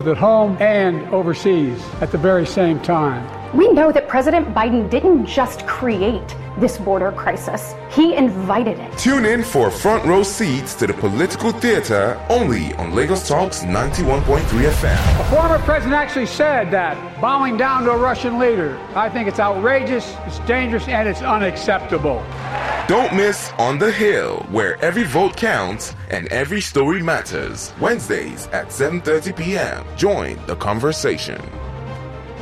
at home and overseas at the very same time. We know that President Biden didn't just create this border crisis. He invited it. Tune in for front row seats to the political theater only on Lagos Talks 91.3 FM. A former president actually said that bowing down to a Russian leader, I think it's outrageous, it's dangerous, and it's unacceptable. Don't miss On the Hill, where every vote counts and every story matters. Wednesdays at 7:30 p.m. Join the conversation.